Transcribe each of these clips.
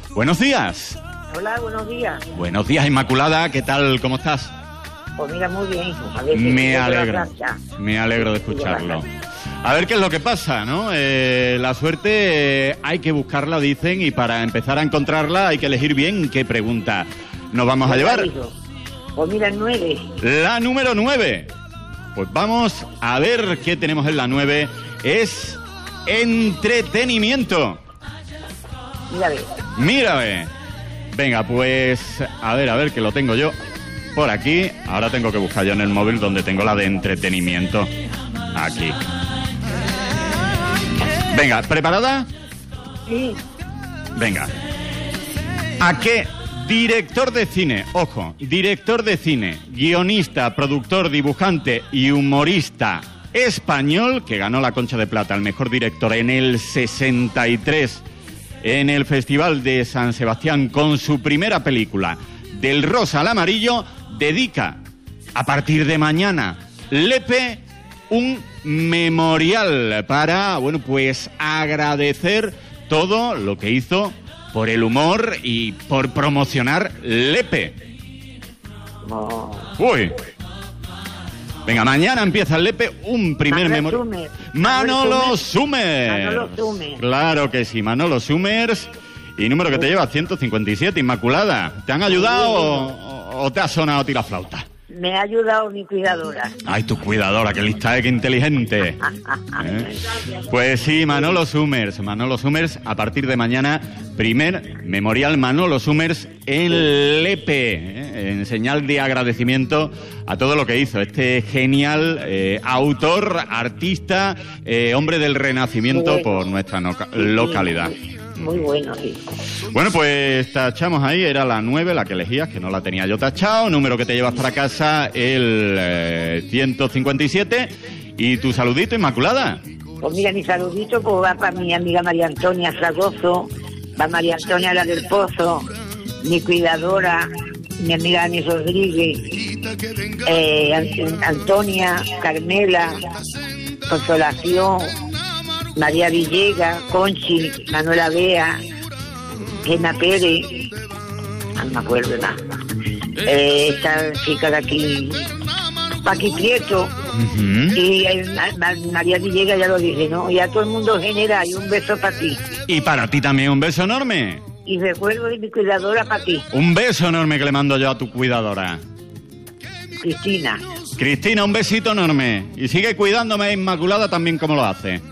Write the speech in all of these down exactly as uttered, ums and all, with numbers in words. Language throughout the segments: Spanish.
Buenos días. Hola, buenos días. Buenos días, Inmaculada. ¿Qué tal? ¿Cómo estás? Pues mira, muy bien, hijo. A ver, Me alegro. Me alegro de escucharlo. A ver qué es lo que pasa, ¿no? Eh, la suerte eh, hay que buscarla, dicen, y para empezar a encontrarla hay que elegir bien qué pregunta nos vamos a llevar. Pues mira, nueve. La número nueve. Pues vamos a ver qué tenemos en la nueve. Es entretenimiento. Mira, ve. Mira, ve. Venga, pues a ver, a ver, que lo tengo yo por aquí. Ahora tengo que buscar yo en el móvil donde tengo la de entretenimiento. Aquí. Venga, ¿preparada? Sí. Venga. ¿A qué director de cine, ojo, director de cine, guionista, productor, dibujante y humorista español, que ganó la Concha de Plata al mejor director en el sesenta y tres en el Festival de San Sebastián con su primera película, Del rosa al amarillo, dedica a partir de mañana Lepe un memorial para, bueno, pues agradecer todo lo que hizo por el humor y por promocionar Lepe. No. Uy. Venga, mañana empieza el Lepe, un primer memorial. Manolo Summers. Manolo Summers. Claro que sí, Manolo Summers. Y número que te lleva, ciento cincuenta y siete, Inmaculada. ¿Te han ayudado o, o te ha sonado tiraflauta? Me ha ayudado mi cuidadora. Ay, tu cuidadora, qué lista es, qué inteligente. ¿Eh? Pues sí, Manolo Summers. Manolo Summers, a partir de mañana, primer memorial Manolo Summers en Lepe, ¿eh? En señal de agradecimiento a todo lo que hizo este genial eh, autor, artista, eh, hombre del Renacimiento bueno. por nuestra no- localidad. Muy bueno, sí. Bueno, pues tachamos ahí, era la nueve, la que elegías, que no la tenía yo tachado. Número que te llevas para casa, el eh, ciento cincuenta y siete. ¿Y tu saludito, Inmaculada? Pues mira, mi saludito pues va para mi amiga María Antonia Fragoso, va María Antonia La del Pozo, mi cuidadora, mi amiga Ani Rodríguez, eh, Ant- Antonia, Carmela, Consolación, María Villegas, Conchi, Manuela Bea, Gena Pérez, no me acuerdo nada. Eh, esta chica de aquí, Paqui Prieto, Uh-huh. y eh, Ma- María Villegas ya lo dije, ¿no? Y a todo el mundo genera, y un beso para ti. Y para ti también un beso enorme. Y recuerdo de mi cuidadora para ti, Un beso enorme que le mando yo a tu cuidadora. Cristina. Cristina, un besito enorme. Y sigue cuidándome, Inmaculada, también como lo hace.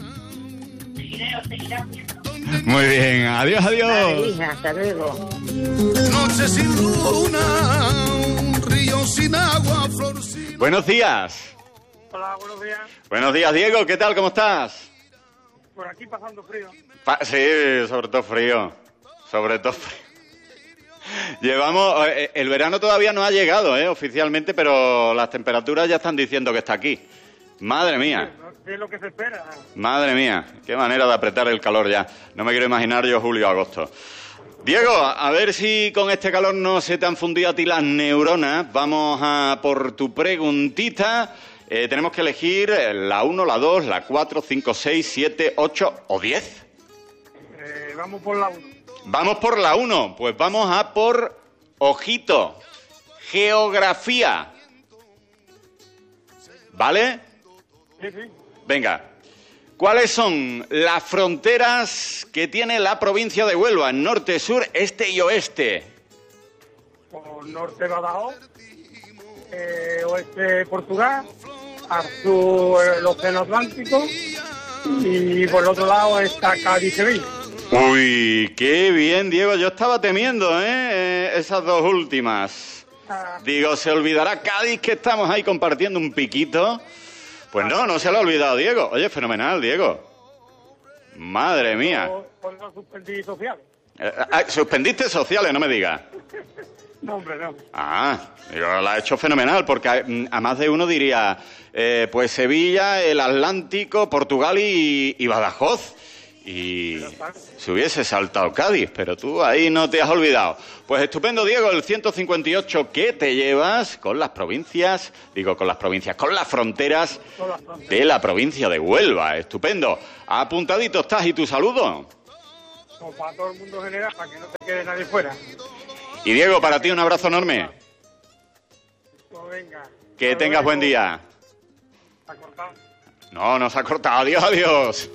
Muy bien, adiós, adiós. Vale, hija, hasta luego. Noche sin luna, un río sin agua, flor sin... Buenos días. Hola, buenos días. Buenos días, Diego, ¿qué tal? ¿Cómo estás? Por aquí pasando frío. Pa- sí, sobre todo frío. Sobre todo frío. Llevamos... eh, El verano todavía no ha llegado, ¿eh? Oficialmente, pero las temperaturas ya están diciendo que está aquí. Madre mía. ¿Qué es lo que se espera? Madre mía, qué manera de apretar el calor ya. No me quiero imaginar yo julio o agosto. Diego, a ver si con este calor no se te han fundido a ti las neuronas. Vamos a por tu preguntita. Eh, tenemos que elegir la uno, la dos, la cuatro, cinco, seis, siete, ocho o diez. Eh, vamos por la uno. Vamos por la uno. Pues vamos a por, ojito, geografía. ¿Vale? Sí, sí. Venga, ¿cuáles son las fronteras que tiene la provincia de Huelva? Norte, sur, este y oeste. Por norte Badajoz, eh, oeste Portugal, al sur el océano Atlántico y por el otro lado está Cádiz y Sevilla. Uy, qué bien, Diego. Yo estaba temiendo, ¿eh? Eh, esas dos últimas. Ah, Digo, ¿se olvidará Cádiz que estamos ahí compartiendo un piquito? Pues no, no se lo ha olvidado, Diego. Oye, fenomenal, Diego. Madre mía. por, por no suspendí sociales. Eh, ah, ¿Suspendiste sociales? No me digas. No, hombre, no. Ah, digo, la ha hecho fenomenal, porque mm, a más de uno diría, eh, pues Sevilla, el Atlántico, Portugal y, y Badajoz. Y se hubiese saltado Cádiz, pero tú ahí no te has olvidado. Pues estupendo, Diego, el ciento cincuenta y ocho que te llevas con las provincias, digo con las provincias, con las fronteras de la provincia de Huelva. Estupendo. Apuntadito estás, ¿y tu saludo? o para todo el mundo en general, para que no se quede nadie fuera. Y Diego, para ti un abrazo enorme. Pues venga. Que tengas buen día. ¿Se ha cortado? No, nos ha cortado. Adiós, adiós.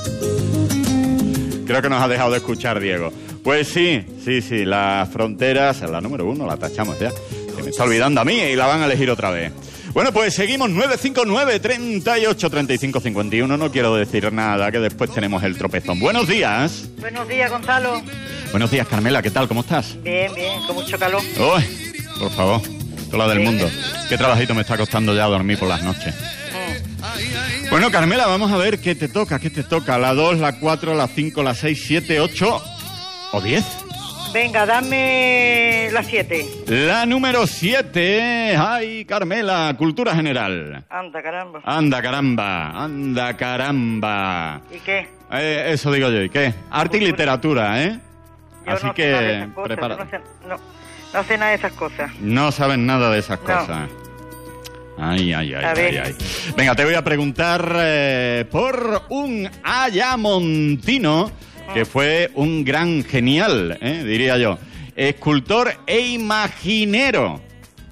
Creo que nos ha dejado de escuchar, Diego. Pues sí, sí, sí, las fronteras, la número uno, la tachamos ya. Se me está olvidando a mí y la van a elegir otra vez. Bueno, pues seguimos nueve cinco nueve, treinta y ocho, treinta y cinco, cincuenta y uno. No quiero decir nada, que después tenemos el tropezón. Buenos días. Buenos días, Gonzalo. Buenos días, Carmela. ¿Qué tal? ¿Cómo estás? Bien, bien, con mucho calor. Uy, por favor, toda la del mundo. Qué trabajito me está costando ya dormir por las noches. Mm. Bueno, Carmela, vamos a ver qué te toca, qué te toca. La dos, la cuatro, la cinco, la seis, siete, ocho o diez. Venga, dame la siete. La número siete. Ay, Carmela, cultura general. Anda, caramba. Anda, caramba, anda, caramba. ¿Y qué? Eh, eso digo yo, ¿y qué? Arte y literatura, ¿eh? Yo Así no que sé nada de esas cosas, prepara. yo no, sé, no, no sé nada de esas cosas. No saben nada de esas No. cosas. Ay, ay, ay, A ay, ver. ay. Venga, te voy a preguntar eh, por un ayamontino que fue un gran genial, eh, diría yo, escultor e imaginero,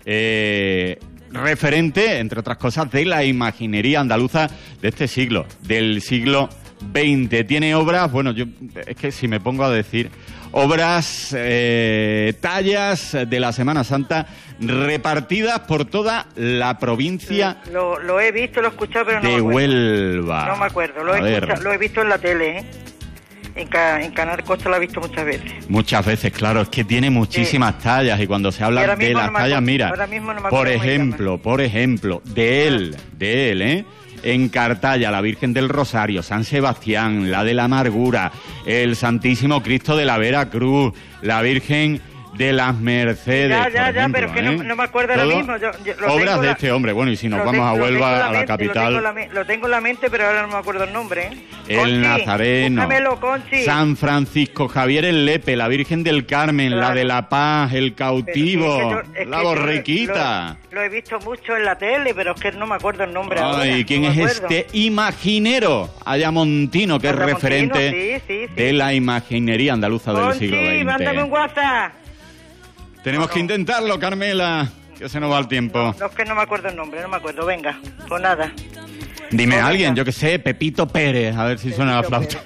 eh, referente, entre otras cosas, de la imaginería andaluza de este siglo, del siglo veinte. Tiene obras, bueno, yo es que si me pongo a decir, obras, eh, tallas de la Semana Santa repartidas por toda la provincia Lo, lo he visto, lo he escuchado, pero no de me acuerdo. Huelva. No me acuerdo, lo A he, ver, escuchado, lo he visto en la tele, ¿eh? En, ca, en Canal Costa lo he visto muchas veces. muchas veces, claro, es que tiene muchísimas tallas y cuando se Y habla ahora de mismo las no me tallas, acuerdo- mira, ahora mismo no me por acuerdo cómo se ejemplo, por ejemplo, de él, de él, ¿eh? En Cartaya, la Virgen del Rosario, San Sebastián, la de la Amargura, el Santísimo Cristo de la Vera Cruz, la Virgen de las Mercedes. Ya, ya, por ya, ejemplo, pero es que ¿eh? no, no me acuerdo ahora Todo mismo. Yo, yo lo obras tengo de la- este hombre. Bueno, y si nos lo vamos tengo- a lo tengo en Huelva, a la mente, lo tengo, capital, en la me- lo tengo en la mente, pero ahora no me acuerdo el nombre, ¿eh? el Conchi, Nazareno, búscamelo, Conchi. San Francisco Javier el Lepe, la Virgen del Carmen, la Claro. de la Paz, el cautivo, Pero sí, es que yo- es la que yo borriquita. Lo, lo he visto mucho en la tele, pero es que no me acuerdo el nombre ahora. Ay, ¿quién no me es acuerdo. este imaginero ayamontino que es Ayamontino, referente sí, sí, sí. de la imaginería andaluza del Conchi, siglo veinte? mándame un WhatsApp. Tenemos que intentarlo, Carmela, que se nos va el tiempo. No, es que no me acuerdo el nombre, no me acuerdo. Venga, pues nada. Dime Pues a alguien, venga. yo que sé, Pepito Pérez, a ver si suena la flauta.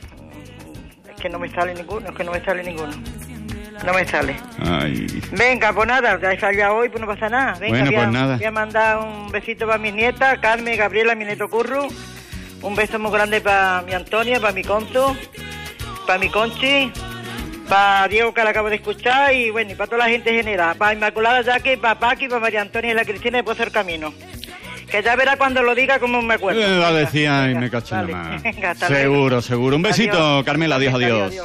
Es que no me sale ninguno, es que no me sale ninguno. No me sale. Ay. Venga, pues nada, ya he salido hoy, pues no pasa nada. Venga, Bueno, voy, a, pues nada. voy a mandar un besito para mis nietas, Carmen, Gabriela, mi nieto Curro. Un beso muy grande para mi Antonia, para mi Conto, para mi Conchi, para Diego, que la acabo de escuchar, y bueno, y para toda la gente general. Para Inmaculada Yaque, para Paqui, para María Antonia y la Cristina de Pozo del Camino. Que ya verá cuando lo diga cómo me acuerdo. Eh, la Venga, decía y venga, me cacho en la vale. mano. Venga, hasta luego. Seguro, seguro. Un besito, Adiós. Carmela. Adiós, Venga, adiós.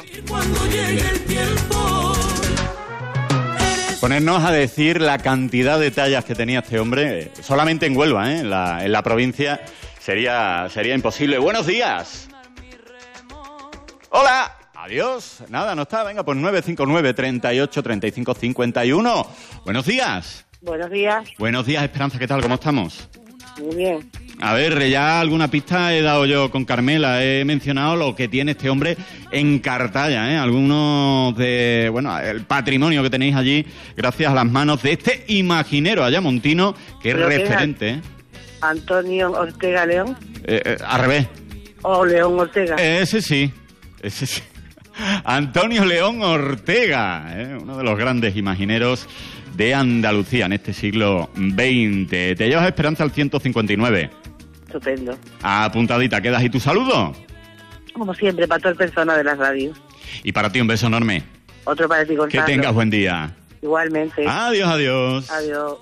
Ponernos a decir la cantidad de tallas que tenía este hombre, eh, solamente en Huelva, ¿eh? en, la, en la provincia, sería, sería imposible. Buenos días. Hola. Adiós. Nada, no está. Venga, pues nueve cinco nueve, treinta y ocho, treinta y cinco, cincuenta y uno. Buenos días. Buenos días, Buenos días, Esperanza. ¿Qué tal? ¿Cómo estamos? muy bien. A ver, ya alguna pista he dado yo con Carmela. He mencionado lo que tiene este hombre en Cartaya, ¿eh? Algunos de, bueno, el patrimonio que tenéis allí gracias a las manos de este imaginero ayamontino que es Pero que es referente, ¿eh? Antonio Ortega León Eh, eh, al revés. o León Ortega. Ese sí, ese sí. Antonio León Ortega, ¿eh? Uno de los grandes imagineros de Andalucía en este siglo veinte. Te llevas Esperanza al ciento cincuenta y nueve. Estupendo. Apuntadita, ¿quedas? ¿Y tu saludo? Como siempre, para toda el personal de las radios. Y para ti un beso enorme. Otro para ti, Que Gonzalo. tengas buen día. Igualmente. Adiós, adiós. Adiós.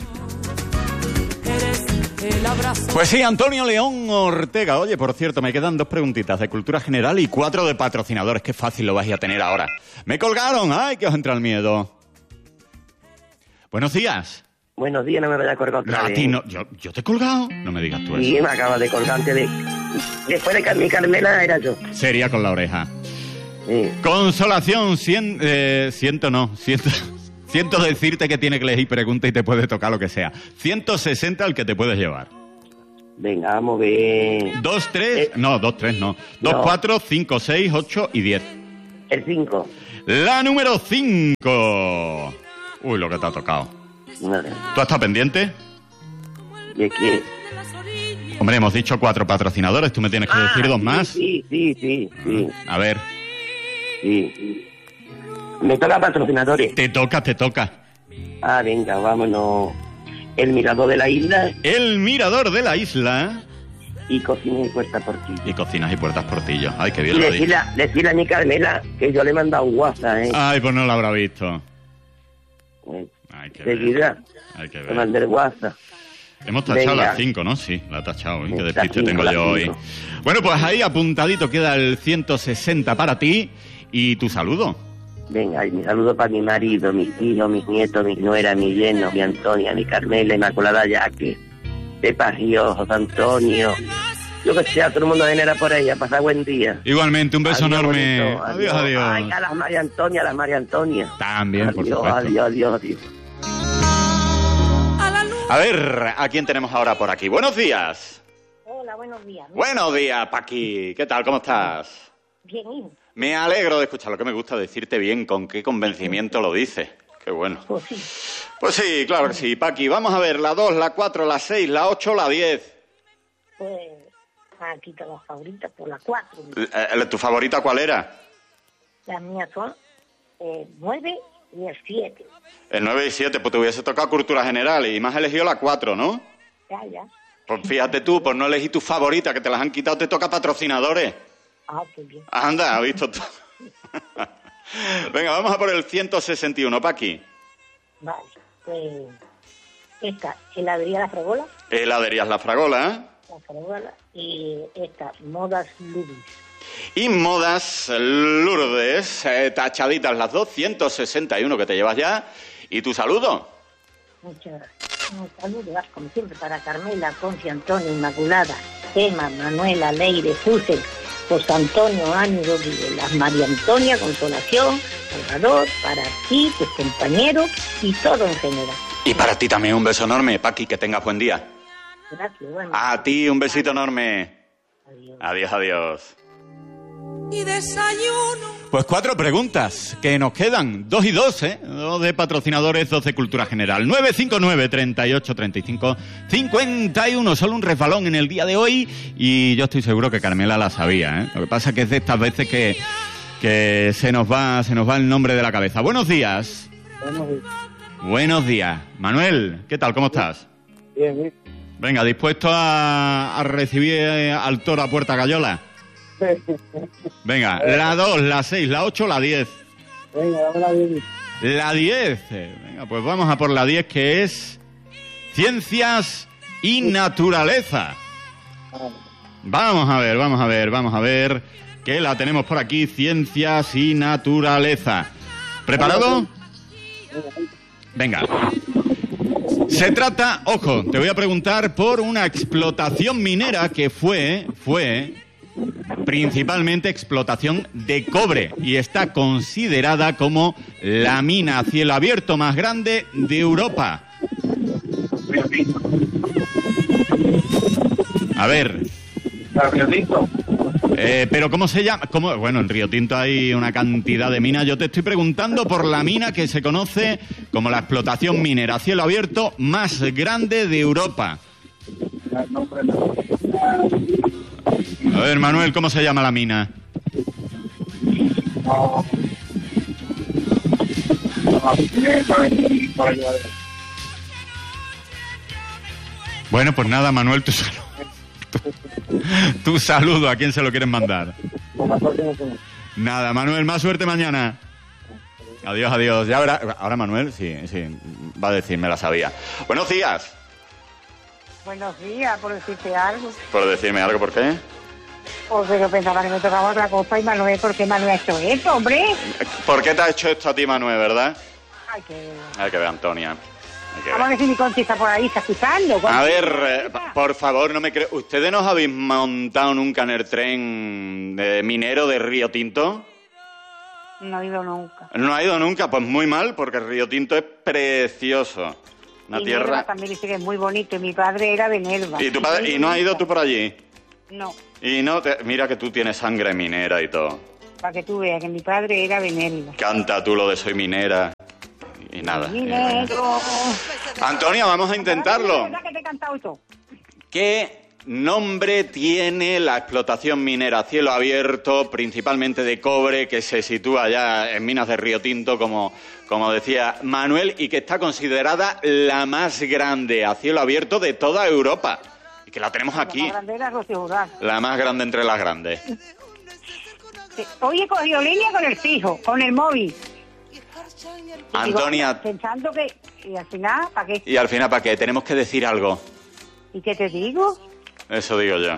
Pues sí, Antonio León Ortega. Oye, por cierto, me quedan dos preguntitas de cultura general y cuatro de patrocinadores. Qué fácil lo vais a tener ahora. ¡Me colgaron! ¡Ay, que os entra el miedo! Buenos días. Buenos días, no me vaya a colgar otra A vez. ti no, yo, ¿Yo te he colgado? No me digas tú Sí, eso. me acaba de colgar antes de... Después de Carmen Carmela era yo. Sería con la oreja. Sí. Consolación, cien, eh, siento no, siento, siento decirte que tiene que elegir pregunta y te puede tocar lo que sea. ciento sesenta el que te puedes llevar. Venga, vamos a ver... Dos, tres, Eh, no, dos, tres, no. Dos, no. cuatro, cinco, seis, ocho y diez. El cinco. La número cinco. Uy, lo que te ha tocado. Vale. ¿Tú estás pendiente? ¿Y qué? Hombre, hemos dicho cuatro patrocinadores, tú me tienes que Ah, decir dos sí, más. Sí, sí, sí, sí. A ver, sí. Me toca patrocinadores. te toca, te toca. Ah, venga, vámonos. El Mirador de la Isla El Mirador de la Isla y Cocina y Puerta Portillo. y Cocinas y Puertas Portillo. Ay, qué Y bien lo dicho. decirle, a- decirle a mi Carmela que yo le he mandado un WhatsApp, ¿eh? Ay, pues no lo habrá visto. Eh, Hay que ver. Seguida, Hay que le ver. mandé el WhatsApp. Hemos tachado Venga. las cinco, ¿no? Sí, la ha tachado. ¿eh? Qué Las despiste cinco, tengo las yo cinco. hoy. Bueno, pues ahí apuntadito queda el ciento sesenta para ti y tu saludo. Venga, y mi saludo para mi marido, mis hijos, mis nietos, mis nueras, mi yerno, mi Antonia, mi Carmela, Inmaculada Yaque, Pepa Río, José Antonio. Yo que sea, todo el mundo venera por ella, pasar buen día. Igualmente, un beso Adiós, enorme. bonito, Adiós, adiós. Ay, a las María Antonia, a las María Antonia. También, por Adiós, supuesto. adiós, adiós, adiós. A ver, ¿a quién tenemos ahora por aquí? Buenos días. Hola, buenos días. Buenos días, Paqui. ¿Qué tal? ¿Cómo estás? Bien, Me alegro de escuchar lo que me gusta decirte bien, con qué convencimiento lo dices. Qué bueno. pues sí. Pues sí, claro que sí, Paqui. Vamos a ver, la dos, la cuatro, la seis, la ocho, la diez. Pues aquí te las favoritas por la cuatro. Eh, ¿Tu favorita cuál era? Las mías son el nueve y el siete. El nueve y siete, pues te hubiese tocado cultura general y me has elegido la cuatro, ¿no? Ya, ya. Pues fíjate tú, por no elegir tu favorita, que te las han quitado, te toca patrocinadores. Ah, pues bien. Anda, has visto tú. Venga, vamos a por el ciento sesenta y uno, Paqui. Vale, pues esta, heladería La Fregola, Heladerías La Fragola, ¿eh? La Fregola, y esta, Modas Lubis. Y Modas Lourdes, eh, tachaditas las dos, ciento sesenta y uno que te llevas ya. ¿Y tu saludo? Muchas gracias. Un saludo, como siempre, para Carmela, Conchi, Antonio, Inmaculada, Emma, Manuela, Leire, Fusel, José Antonio, Ani Rodríguez, las María Antonia, Consolación, Salvador, para ti, tus compañeros y todo en general. Y para ti también un beso enorme, Paqui, que tengas buen día. Gracias, bueno. A ti un besito enorme. Adiós. Adiós, adiós. Y desayuno. Pues cuatro preguntas que nos quedan. Dos y dos, ¿eh? Dos de patrocinadores, dos de cultura general. nueve cinco nueve, treinta y ocho, treinta y cinco, cincuenta y uno. Solo un resbalón en el día de hoy y yo estoy seguro que Carmela la sabía, ¿eh? Lo que pasa es que es de estas veces que, que se nos va, se nos va el nombre de la cabeza. Buenos días. Buenos días. Buenos días. Manuel, ¿qué tal? ¿Cómo estás? Bien, bien. Venga, ¿dispuesto a, a recibir al toro a Puerta Gallola? Venga, la dos, la seis, la ocho, la diez. Venga, dame la bien. La diez. Venga, pues vamos a por la diez, que es Ciencias y Naturaleza. Vamos a ver, vamos a ver, vamos a ver, que la tenemos por aquí, Ciencias y Naturaleza. ¿Preparado? Venga. Se trata, ojo, te voy a preguntar por una explotación minera que fue, fue principalmente explotación de cobre y está considerada como la mina a cielo abierto más grande de Europa. A ver. Eh, pero ¿cómo se llama? ¿Cómo? Bueno, en Río Tinto hay una cantidad de minas. Yo te estoy preguntando por la mina que se conoce como la explotación minera a cielo abierto más grande de Europa. A ver, Manuel, ¿cómo se llama la mina? Bueno, pues nada, Manuel, tu saludo. Tu saludo, ¿a quién se lo quieres mandar? Nada, Manuel, más suerte mañana. Adiós, adiós. Ya verá. Ahora Manuel, sí, sí, va a decir, me la sabía. Buenos días. Buenos días, por decirte algo. Por decirme algo, ¿por qué? O sea, yo pensaba que me tocaba otra cosa y Manuel, ¿por qué Manuel ha hecho eso, hombre? ¿Por qué te ha hecho esto a ti, Manuel, verdad? Ay, que... Hay que ver, Antonia. Hay que Vamos a ver. ver si mi Conchi está por ahí, está escuchando. A Conchi. ver, eh, por favor, no me creo. ¿Ustedes no os habéis montado nunca en el tren de minero de Río Tinto? No he ido nunca. ¿No ha ido nunca? Pues muy mal, porque Río Tinto es precioso. Una y tierra... Nerva también dice que es muy bonito y mi padre era de Nerva. ¿Y tu padre? ¿Y no has ido tú por allí? No. Y no te... Mira que tú tienes sangre minera y todo. para que tú veas que mi padre era Benelli. Canta tú lo de soy minera. Y nada. Minero. Antonia, vamos a intentarlo. ¿Verdad que te he cantado y todo? ¿Qué nombre tiene la explotación minera a cielo abierto, principalmente de cobre, que se sitúa allá en Minas de Río Tinto, como, como decía Manuel, y que está considerada la más grande a cielo abierto de toda Europa? Y que la tenemos aquí. La más grande era Rocío Jurado. La más grande entre las grandes. Sí. Hoy he cogido línea con el fijo, con el móvil. Antonia. Digo, pensando que... Y al final, ¿para qué? Y al final, ¿para qué? Tenemos que decir algo. ¿Y qué te digo? Eso digo yo.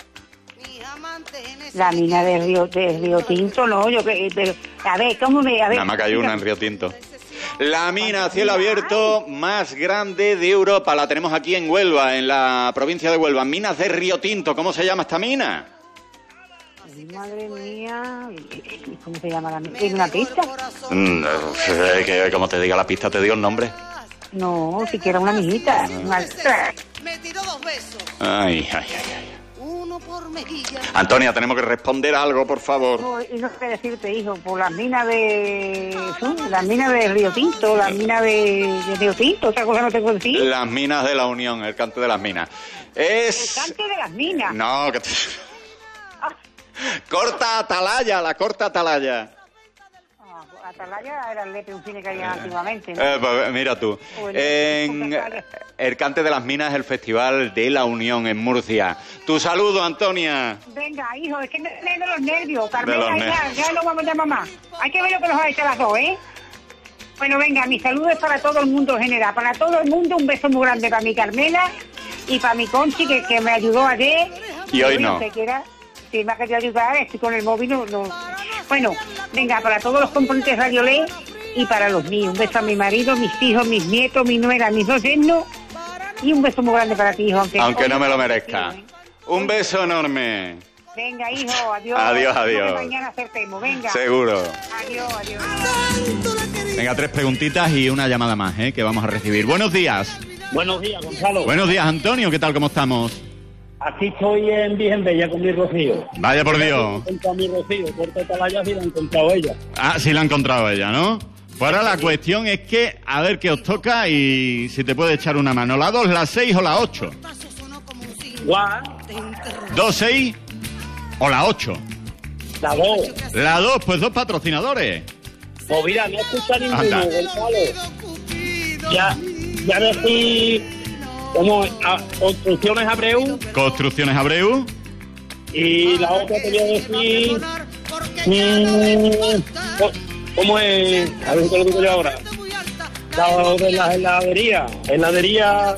La mina de Río, de Río Tinto, no, yo que... Pero, a ver, ¿cómo me...? A ver, Nada más que hay una en Río Tinto. La mina a cielo abierto más grande de Europa. La tenemos aquí en Huelva, en la provincia de Huelva. Minas de Río Tinto. ¿Cómo se llama esta mina? Madre mía, ¿cómo se llama la mina? ¿Tiene una pista? Mm, eh, que como te diga la pista, te digo el nombre. No, siquiera una minita. Una... Me tiró dos besos. Ay, ay, ay, ay. Uno por mejilla. Antonia, tenemos que responder algo, por favor. No, y no sé qué decirte, hijo, por las minas de... ¿sí? Las minas de Río Tinto, las minas de, de Río Tinto, otra cosa no te puedo decir. Las minas de la Unión, el cante de las minas. Es... El cante de las minas. No, que te... Corta Atalaya, la corta Atalaya. Ah, Atalaya era el lepe, un cine que había antiguamente, ¿no? Eh, pues, mira tú. Bueno, En el Cante de las Minas, el Festival de la Unión en Murcia. Tu saludo, Antonia. Venga, hijo, es que me me de los nervios, Carmela, De los ya, nervios. ya no vamos a llamar más. Hay que ver lo que nos ha hecho las dos, ¿eh? Bueno, venga, mi saludo es para todo el mundo en general. Para todo el mundo, un beso muy grande para mi Carmela y para mi Conchi, que, que me ayudó ayer. Y hoy no. Usted quiera, si me ha querido ayudar, estoy con el móvil, no, no. Bueno, venga, para todos los componentes de Radio Ley y para los míos. Un beso a mi marido, mis hijos, mis nietos, mi nuera, mis dos yernos. Y un beso muy grande para ti, hijo. Aunque, Aunque hoy no me lo te merezca. quiero, ¿eh? Un beso enorme. Venga, hijo, adiós. Adiós, adiós. Mañana acertemos, venga. Seguro. Adiós, adiós. Venga, tres preguntitas y una llamada más, ¿eh? Que vamos a recibir. Buenos días. Buenos días, Gonzalo. Buenos días, Antonio. ¿Qué tal? ¿Cómo estamos? Aquí estoy en Virgen Bella con mi Rocío. Vaya por Dios. He encontrado a mi Rocío, corta Atalaya y la he encontrado ella. Ah, sí la ha encontrado ella, ¿no? Pues ahora la cuestión es que, a ver qué os toca y si te puede echar una mano. ¿La dos, la seis o la ocho? ¿Cuál? ¿Dos, seis o la ocho? La dos. La dos, pues dos patrocinadores. Pues mira, no escucha ninguno, Anda. Gonzalo. Ya, ya decís como a, Construcciones Abreu Construcciones Abreu. y la otra te voy a decir... Mm, ¿Cómo es? A ver si te lo digo yo ahora. La de la heladería. Heladería...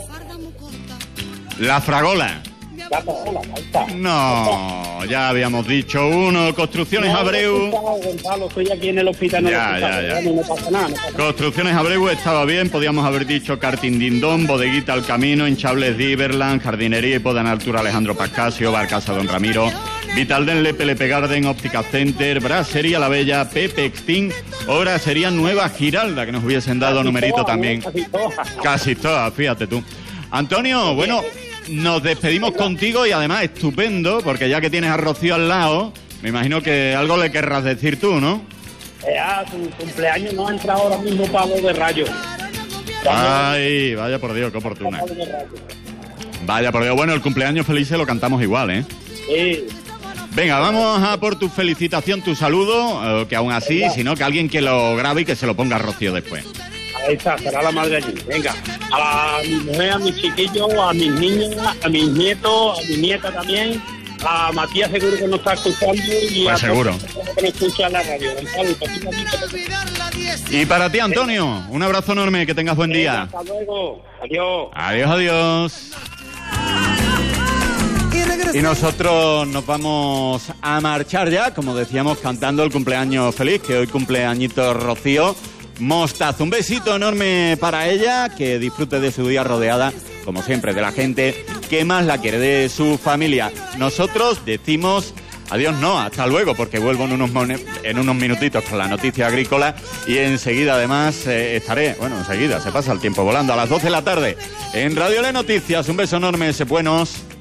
La Fragola. La Paola, ahí está. No, ya habíamos dicho uno. Construcciones No, Abreu. no, Gonzalo, estoy aquí en el hospital. en el Ya, hospital, ya, ya. No, no pasa nada, no pasa nada. Construcciones Abreu estaba bien, podíamos haber dicho Karting Dindón, Bodeguita Al Camino, Hinchables de Iberland, Jardinería y Poda Altura Alejandro Pascasio, Barcasa Don Ramiro, Vitalden Lepe Lepe Garden, Óptica Center, Brasería La Bella, Pepe Extin, ahora sería Nueva Giralda, que nos hubiesen dado Casi numerito todas, también. ¿no? Casi todas. Casi todas, fíjate tú. Antonio, bueno, nos despedimos contigo y además estupendo, porque ya que tienes a Rocío al lado, me imagino que algo le querrás decir tú, ¿no? Eh, ah, tu cumpleaños no ha entrado ahora mismo Pablo de Rayo. Ay, vaya por Dios, qué oportuna. Pablo de Rayo. Vaya por Dios, bueno, el cumpleaños feliz se lo cantamos igual, ¿eh? Sí. Venga, vamos a por tu felicitación, tu saludo, eh, que aún así, sino que alguien que lo grabe y que se lo ponga a Rocío después. Ahí está, será la madre allí. Venga, a mi mujer, a mis chiquillos, a mis niños, a mis nietos, a mi nieta también. A Matías seguro que nos está escuchando. Y Pues a seguro. todos los que nos escuchan en la radio. Gonzalo, para ti también, para ti. Y para ti, Antonio, un abrazo enorme, que tengas buen día. Hasta luego. Adiós. Adiós, adiós. Y nosotros nos vamos a marchar ya, como decíamos, cantando el cumpleaños feliz, que hoy cumpleañito Rocío Mostazo. Un besito enorme para ella, que disfrute de su día rodeada, como siempre, de la gente que más la quiere, de su familia. Nosotros decimos adiós, no, hasta luego, porque vuelvo en unos, mon- en unos minutitos con la noticia agrícola y enseguida además eh, estaré, bueno, enseguida, se pasa el tiempo volando, a las doce de la tarde en Radio Le Noticias. Un beso enorme, sé buenos.